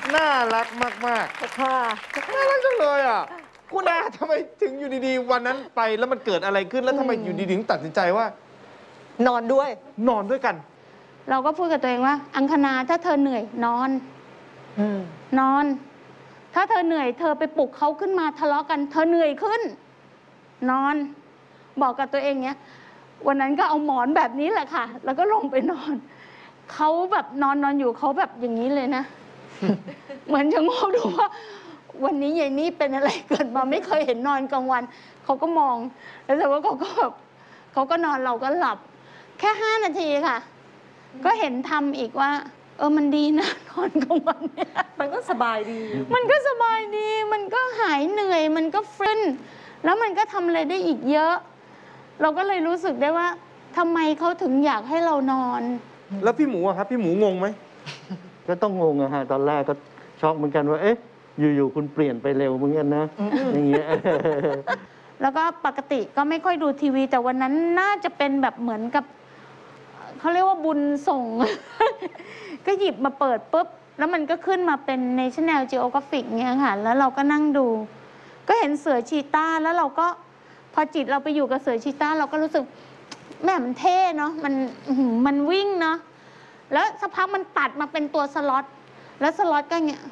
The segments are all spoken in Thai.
น่ารักมากๆค่ะน่ารักจังเลยอ่ะคุณอาทำไมถึงอยู่ดีๆวันนั้นไปแล้วมันเกิดอะไรขึ้นแล้วทำไมอยู่ดีๆถึงตัดสินใจว่านอนด้วยกันเราก็พูดกับตัวเองว่าอังคณาถ้าเธอเหนื่อยนอนนอนถ้าเธอเหนื่อยเธอไปปลุกเขาขึ้นมาทะเลาะกันเธอเหนื่อยขึ้นนอนบอกกับตัวเองเนี้ยวันนั้นก็เอาหมอนแบบนี้แหละค่ะแล้วก็ลงไปนอนเขาแบบนอนอยู่เขาแบบอย่างนี้เลยนะเหมือนจะงงดูว่าวันนี้ยายนี่เป็นอะไรเกิดมาไม่เคยเห็นนอนกลางวันเขาก็มองแล้วแต่ว่าเขาก็แบบเขาก็นอนเราก็หลับแค่5 นาทีค่ะก็เห็นทำอีกว่ามันดีนะนอนกลางวันเนี่ยมันก็สบายดีมันก็สบายดีมันก็หายเหนื่อยมันก็ฟื้นแล้วมันก็ทำอะไรได้อีกเยอะเราก็เลยรู้สึกได้ว่าทำไมเขาถึงอยากให้เรานอนแล้วพี่หมูอะครับพี่หมูงงไหมก็ต้องงงอะฮะตอนแรกก็ช็อกเหมือนกันว่าเอ๊ะอยู่ๆคุณเปลี่ยนไปเร็วเหมือนกันนะอย่างเงี้ยแล้วก็ปกติก็ไม่ค่อยดูทีวีแต่วันนั้นน่าจะเป็นแบบเหมือนกับเขาเรียกว่าบุญส่ง ก็หยิบมาเปิดปุ๊บแล้วมันก็ขึ้นมาเป็น National Geographic เงี้ยค่ะแล้วเราก็นั่งดูก็เห็นเสือชีต้าแล้วเราก็พอจิตเราไปอยู่กับเสือชีต้าเราก็รู้สึกแม่มันเท่เนาะมันวิ่งเนาะแล้วสักพักมันตัดมาเป็นตัวสล็อตแล้วสล็อตก็เงี้ย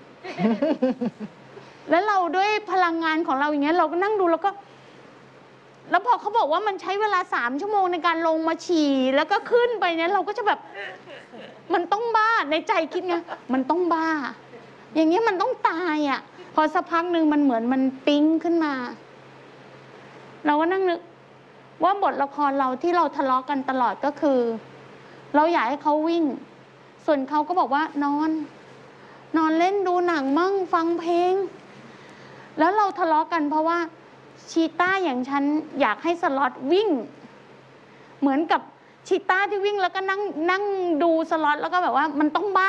แล้วเราด้วยพลังงานของเราอย่างเงี้ยเราก็นั่งดูแล้วพอเขาบอกว่ามันใช้เวลา3 ชั่วโมงในการลงมาฉี่แล้วก็ขึ้นไปเนี่ยเราก็จะแบบมันต้องบ้าในใจคิดไงมันต้องบ้าอย่างเงี้ยมันต้องตายอ่ะพอสักพักหนึ่งมันเหมือนมันปิ๊งขึ้นมาเราก็นั่งนึกว่าบทละครเราที่เราทะเลาะกันตลอดก็คือเราอยากให้เขาวิ่งส่วนเขาก็บอกว่านอนเล่นดูหนังมั่งฟังเพลงแล้วเราทะเลาะกันเพราะว่าชีต้าอย่างฉันอยากให้สล็อตวิ่งเหมือนกับชีต้าที่วิ่งแล้วก็นั่งดูสล็อตแล้วก็แบบว่ามันต้องบ้า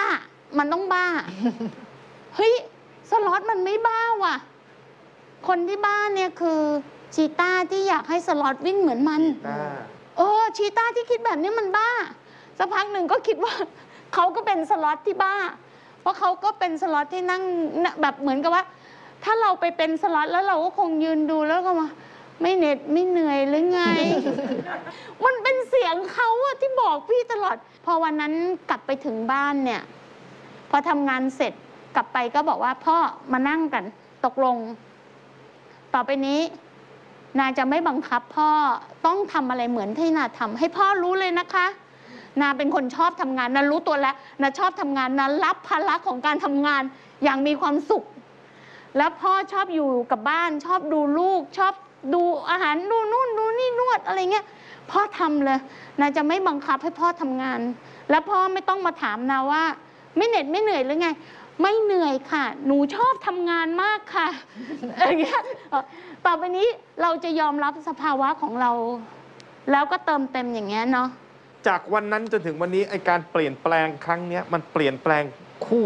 เฮ้ยสล็อตมันไม่บ้าว่ะคนที่บ้านเนี่ยคือชีต้าที่อยากให้สล็อตวิ่งเหมือนมันชีต้าที่คิดแบบนี้มันบ้าสักพักหนึ่งก็คิดว่าเขาก็เป็นสล็อตที่บ้าเพราะเขาก็เป็นสล็อตที่นั่งแบบเหมือนกับว่าถ้าเราไปเป็นสล็อตแล้วเราก็คงยืนดูแล้วก็มาไม่เหน็ดไม่เหนื่อยหรือไง มันเป็นเสียงเขาอะที่บอกพี่ตลอดพอวันนั้นกลับไปถึงบ้านเนี่ยพอทำงานเสร็จกลับไปก็บอกว่าพ่อมานั่งกันตกลงต่อไปนี้นาจะไม่บังคับพ่อต้องทำอะไรเหมือนที่นาทำให้พ่อรู้เลยนะคะนาเป็นคนชอบทำงานนารู้ตัวแล้วนาชอบทำงานนารับภาระของการทำงานอย่างมีความสุขแล้วพ่อชอบอยู่กับบ้านชอบดูลูกชอบดูอาหารดูนู่นดูนี่นวดอะไรเงี้ยพ่อทำเลยนาจะไม่บังคับให้พ่อทำงานแล้วพ่อไม่ต้องมาถามนาว่าไม่เหน็ดไม่เหนื่อยหรือไงไม่เหนื่อยค่ะหนูชอบทำงานมากค่ะอย่างเงี้ยต่อไปนี้เราจะยอมรับสภาวะของเราแล้วก็เติมเต็มอย่างเงี้ยเนาะจากวันนั้นจนถึงวันนี้ไอการเปลี่ยนแปลงครั้งนี้มันเปลี่ยนแปลงคู่